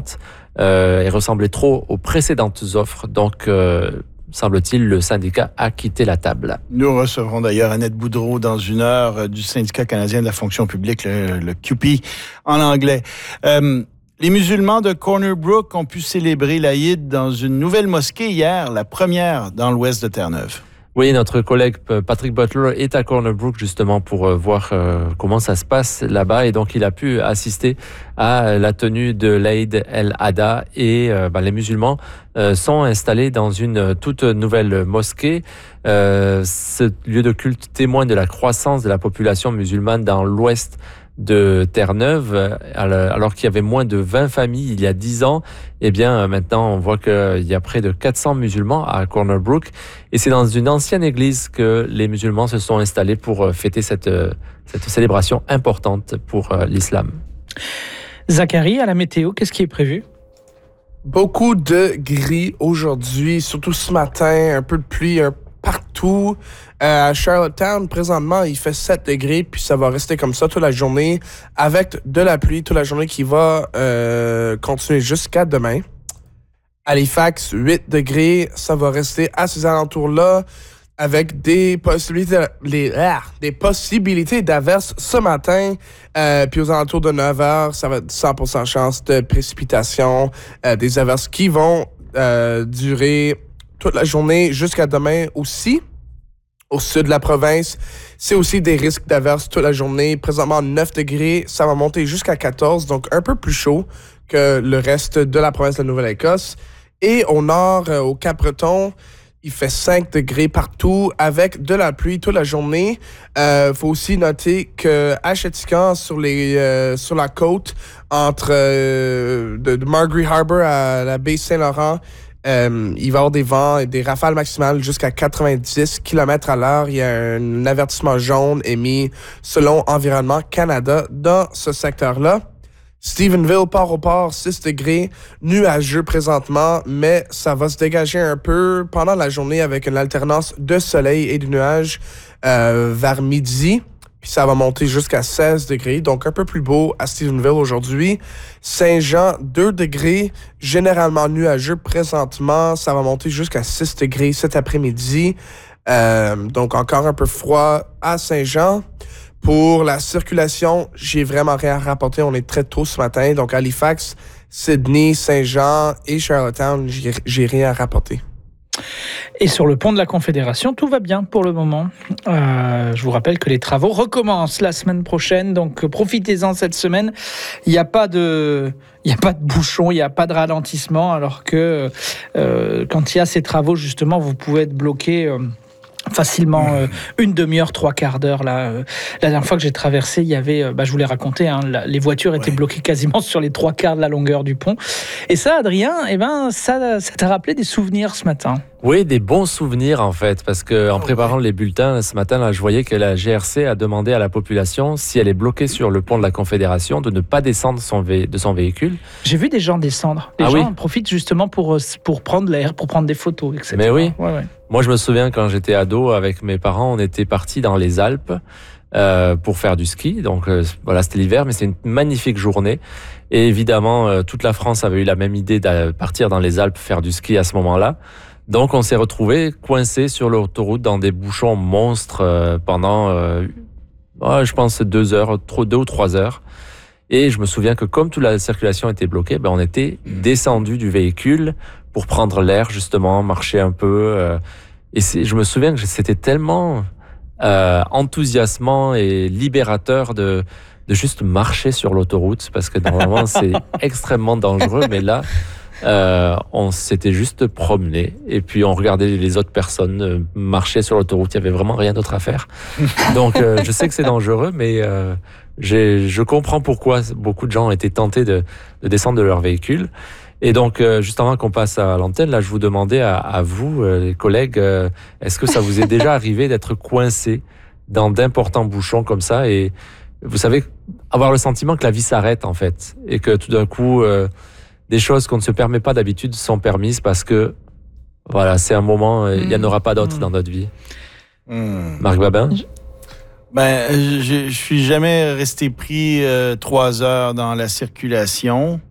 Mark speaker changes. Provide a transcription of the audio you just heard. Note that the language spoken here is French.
Speaker 1: vente et ressemblait trop aux précédentes offres. Donc, semble-t-il, le syndicat a quitté la table.
Speaker 2: Nous recevrons d'ailleurs Annette Boudreau dans une heure du syndicat canadien de la fonction publique, le QP en anglais. Les musulmans de Corner Brook ont pu célébrer l'Aïd dans une nouvelle mosquée hier, la première dans l'ouest de Terre-Neuve.
Speaker 1: Oui, notre collègue Patrick Butler est à Corner Brook justement pour voir comment ça se passe là-bas et donc il a pu assister à la tenue de l'Aïd el-Adha et les musulmans sont installés dans une toute nouvelle mosquée. Ce lieu de culte témoigne de la croissance de la population musulmane dans l'ouest de Terre-Neuve, alors qu'il y avait moins de 20 familles il y a 10 ans, eh bien maintenant on voit qu'il y a près de 400 musulmans à Corner Brook et c'est dans une ancienne église que les musulmans se sont installés pour fêter cette célébration importante pour l'islam.
Speaker 3: Zachary, à la météo, qu'est-ce qui est prévu?
Speaker 4: Beaucoup de gris aujourd'hui, surtout ce matin, un peu de pluie partout. À Charlottetown, présentement, il fait 7 degrés, puis ça va rester comme ça toute la journée, avec de la pluie toute la journée qui va continuer jusqu'à demain. Halifax, 8 degrés, ça va rester à ces alentours-là, avec des possibilités d'averses ce matin, puis aux alentours de 9 heures, ça va être 100% chance de précipitation, des averses qui vont durer toute la journée jusqu'à demain aussi. Au sud de la province, c'est aussi des risques d'averses toute la journée. Présentement, 9 degrés, ça va monter jusqu'à 14, donc un peu plus chaud que le reste de la province de la Nouvelle-Écosse. Et au nord, au Cap-Breton, il fait 5 degrés partout avec de la pluie toute la journée. Faut aussi noter que à Chéticamp, sur la côte, entre de Margaret Harbour à la baie Saint-Laurent, il va y avoir des vents et des rafales maximales jusqu'à 90 km à l'heure. Il y a un avertissement jaune émis selon Environnement Canada dans ce secteur-là. Stephenville, Port-au-Port, 6 degrés, nuageux présentement, mais ça va se dégager un peu pendant la journée avec une alternance de soleil et de nuages vers midi. Puis ça va monter jusqu'à 16 degrés, donc un peu plus beau à Stephenville aujourd'hui. Saint-Jean, 2 degrés, généralement nuageux présentement. Ça va monter jusqu'à 6 degrés cet après-midi. Donc encore un peu froid à Saint-Jean. Pour la circulation, j'ai vraiment rien à rapporter. On est très tôt ce matin. Donc Halifax, Sydney, Saint-Jean et Charlottetown, j'ai rien à rapporter.
Speaker 3: Et sur le pont de la Confédération, tout va bien pour le moment. Je vous rappelle que les travaux recommencent la semaine prochaine, donc profitez-en cette semaine. Il n'y a pas de bouchon, il n'y a pas de ralentissement, alors que quand il y a ces travaux, justement, vous pouvez être bloqué facilement une demi-heure, 3/4 d'heure. Là, la dernière fois que j'ai traversé, il y avait, je vous l'ai raconté, les voitures étaient bloquées quasiment sur les 3/4 de la longueur du pont. Et ça, Adrien, ça t'a rappelé des souvenirs ce matin?
Speaker 1: Oui, des bons souvenirs en fait, parce que en préparant les bulletins ce matin, là, je voyais que la GRC a demandé à la population, si elle est bloquée sur le pont de la Confédération, de ne pas descendre de son véhicule.
Speaker 3: J'ai vu des gens descendre. Les gens profitent justement pour prendre l'air, pour prendre des photos, etc.
Speaker 1: Mais oui.
Speaker 3: Ouais.
Speaker 1: Moi, je me souviens quand j'étais ado avec mes parents, on était partis dans les Alpes pour faire du ski. Donc voilà, c'était l'hiver, mais c'est une magnifique journée. Et évidemment, toute la France avait eu la même idée de partir dans les Alpes faire du ski à ce moment-là. Donc, on s'est retrouvés coincés sur l'autoroute dans des bouchons monstres pendant, je pense, 2 ou 3 heures. Et je me souviens que comme toute la circulation était bloquée, on était descendu du véhicule pour prendre l'air, justement, marcher un peu. Et je me souviens que c'était tellement enthousiasmant et libérateur de juste marcher sur l'autoroute, parce que normalement, c'est extrêmement dangereux. Mais là, on s'était juste promené et puis on regardait les autres personnes marcher sur l'autoroute. Il y avait vraiment rien d'autre à faire. Donc je sais que c'est dangereux, mais je comprends pourquoi beaucoup de gens étaient tentés de descendre de leur véhicule. Et donc juste avant qu'on passe à l'antenne, là je vous demandais à vous, les collègues, est-ce que ça vous est déjà arrivé d'être coincé dans d'importants bouchons comme ça, et vous savez, avoir le sentiment que la vie s'arrête en fait, et que tout d'un coup des choses qu'on ne se permet pas d'habitude sont permises parce que, voilà, c'est un moment, il n'y en aura pas d'autres dans notre vie. Marc Babin?
Speaker 2: Je suis jamais resté pris 3 heures dans la circulation.